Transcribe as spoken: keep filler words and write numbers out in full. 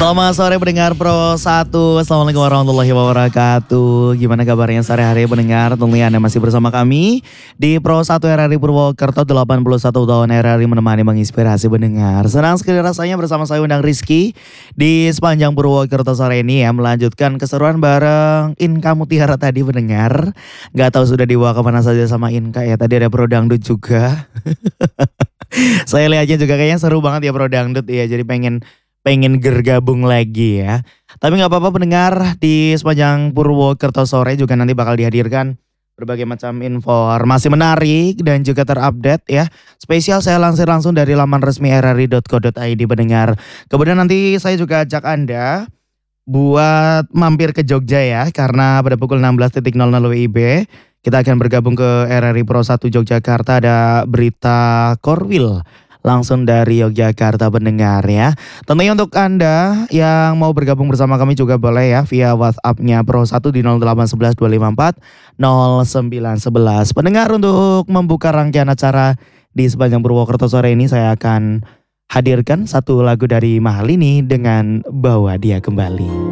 Selamat sore pendengar Pro satu. Assalamualaikum warahmatullahi wabarakatuh. Gimana kabarnya sore hari pendengar? Tentunya Anda masih bersama kami di Pro satu R R I Purwokerto. Delapan puluh satu tahun R R I menemani menginspirasi pendengar. Senang sekali rasanya bersama saya Undang Rizky di sepanjang Purwokerto sore ini ya, melanjutkan keseruan bareng Inka Mutiara tadi pendengar. Gak tahu sudah dibawa kemana saja sama Inka ya. Tadi ada Pro Dangdut juga. Saya lihatnya juga kayaknya seru banget ya Pro Dangdut ya. Jadi pengen pengen bergabung lagi ya. Tapi nggak apa-apa pendengar, di sepanjang Purwokerto sore juga nanti bakal dihadirkan berbagai macam informasi menarik dan juga terupdate ya. Spesial saya lansir langsung dari laman resmi r r i dot co dot i d pendengar. Kemudian nanti saya juga ajak Anda buat mampir ke Jogja ya, karena pada pukul enam belas W I B kita akan bergabung ke R R I Pro satu Yogyakarta. Ada berita Korwil langsung dari Yogyakarta pendengar ya. Tentunya untuk Anda yang mau bergabung bersama kami juga boleh ya via WhatsApp-nya Pro satu di nol delapan satu satu dua lima empat nol sembilan satu satu. Pendengar, untuk membuka rangkaian acara di sepanjang Purwokerto sore ini saya akan hadirkan satu lagu dari Mahalini dengan Bawa Dia Kembali.